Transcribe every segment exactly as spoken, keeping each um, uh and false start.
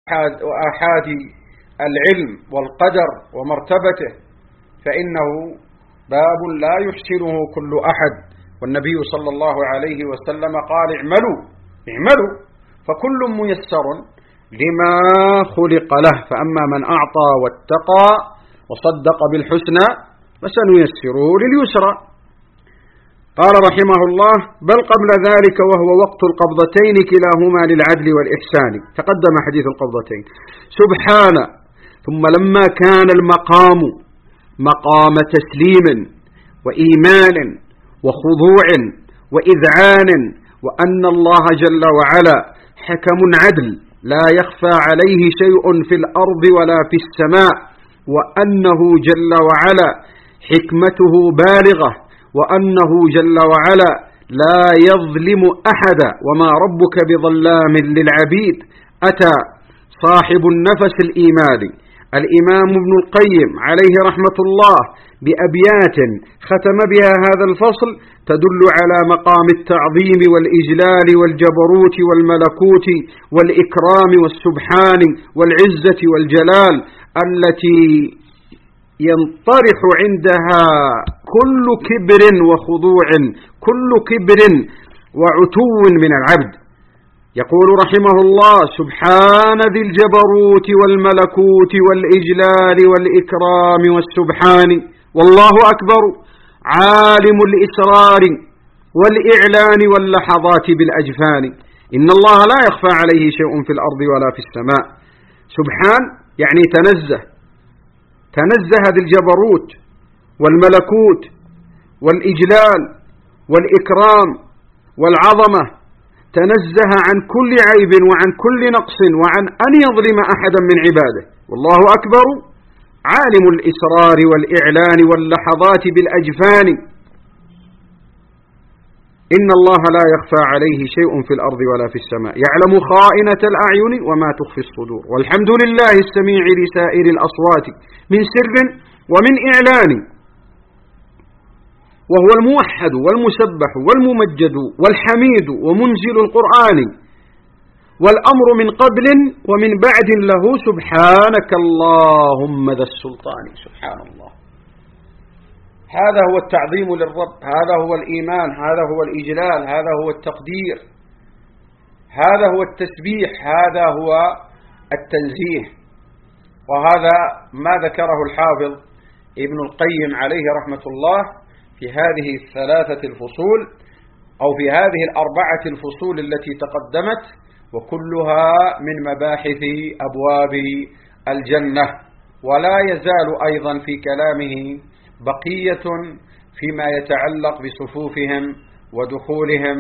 وآحاد العلم والقدر ومرتبته، فإنه باب لا يحسنه كل أحد. والنبي صلى الله عليه وسلم قال: اعملوا اعملوا فكل ميسر لما خلق له، فأما من أعطى واتقى وصدق بالحسنى فسنيسره لليسرى. قال رحمه الله: بل قبل ذلك وهو وقت القبضتين كلاهما للعدل والإحسان. تقدم حديث القبضتين. سبحان، ثم لما كان المقام مقام تسليم وإيمان وخضوع وإذعان، وأن الله جل وعلا حكم عدل لا يخفى عليه شيء في الأرض ولا في السماء، وأنه جل وعلا حكمته بالغة، وأنه جل وعلا لا يظلم أحدا، وما ربك بظلام للعبيد. أتى صاحب النفس الإيماني الإمام ابن القيم عليه رحمة الله بأبيات ختم بها هذا الفصل تدل على مقام التعظيم والإجلال والجبروت والملكوت والإكرام والسبحان والعزة والجلال، التي ينطرح عندها كل كبر وخضوع، كل كبر وعتو من العبد. يقول رحمه الله: سبحان ذي الجبروت والملكوت والإجلال والإكرام والسبحان، والله أكبر عالم الإسرار والإعلان واللحظات بالأجفان، إن الله لا يخفى عليه شيء في الأرض ولا في السماء. سبحان يعني تنزه، تنزه ذي الجبروت والملكوت والإجلال والإكرام والعظمة، تنزه عن كل عيب وعن كل نقص وعن أن يظلم أحدا من عباده. والله أكبر عالم الإسرار والإعلان واللحظات بالأجفان، إن الله لا يخفى عليه شيء في الأرض ولا في السماء، يعلم خائنة الأعين وما تخفي الصدور، والحمد لله السميع لسائر الأصوات من سر ومن إعلان، وهو الموحد والمسبح والممجد والحميد ومنزل القرآن، والأمر من قبل ومن بعد له، سبحانك اللهم ذا السلطان. سبحان الله، هذا هو التعظيم للرب، هذا هو الإيمان، هذا هو الإجلال، هذا هو التقدير، هذا هو التسبيح، هذا هو التنزيه. وهذا ما ذكره الحافظ ابن القيم عليه رحمة الله في هذه الثلاثة الفصول، أو في هذه الأربعة الفصول التي تقدمت، وكلها من مباحث أبواب الجنة. ولا يزال أيضا في كلامه بقية فيما يتعلق بصفوفهم ودخولهم،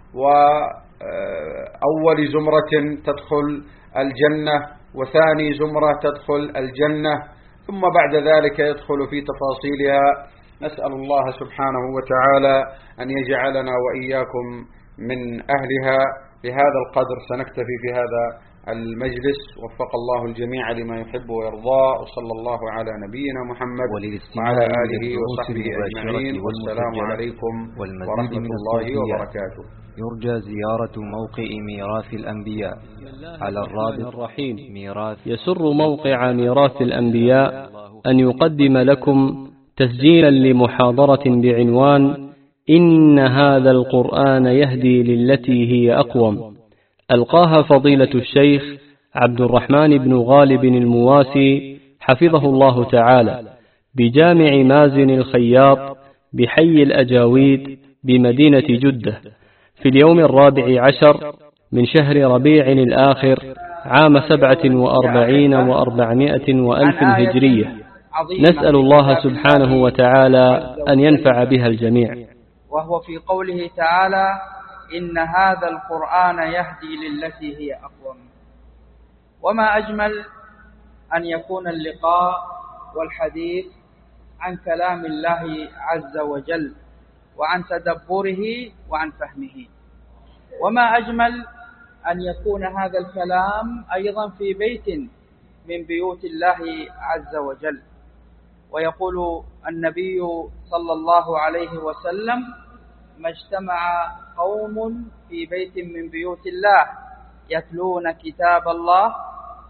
وأول زمرة تدخل الجنة، وثاني زمرة تدخل الجنة، ثم بعد ذلك يدخل في تفاصيلها. نسأل الله سبحانه وتعالى أن يجعلنا وإياكم من أهلها. بهذا القدر سنكتفي في هذا المجلس، وفق الله الجميع لما يحب ويرضى، وصلى الله على نبينا محمد وعلى آله وصحبه أجمعين، والسلام عليكم ورحمة الله وبركاته. يرجى زيارة موقع ميراث الأنبياء على الرابط الرحيم ميراث. يسر موقع ميراث الأنبياء أن يقدم لكم تسجيلا لمحاضرة بعنوان إن هذا القرآن يهدي للتي هي أقوم، ألقاها فضيلة الشيخ عبد الرحمن بن غالب المواسي حفظه الله تعالى بجامع مازن الخياط بحي الأجاويد بمدينة جدة في اليوم الرابع عشر من شهر ربيع الآخر عام سبعة وأربعين وأربعمائة وألف هجرية. نسأل الله سبحانه وتعالى أن ينفع بها الجميع. وهو في قوله تعالى: إن هذا القرآن يهدي للتي هي أقوم. وما أجمل أن يكون اللقاء والحديث عن كلام الله عز وجل، وعن تدبره وعن فهمه. وما أجمل أن يكون هذا الكلام أيضا في بيت من بيوت الله عز وجل. ويقول النبي صلى الله عليه وسلم: ما اجتمع قوم في بيت من بيوت الله يتلون كتاب الله